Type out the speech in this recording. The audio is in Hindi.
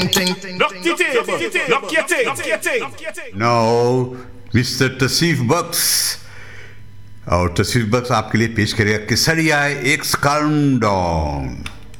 नाउ मिस्टर तसीफ बक्स, और तसीफ बक्स आपके लिए पेश करेगा केसरिया एक्स काउंटडाउन।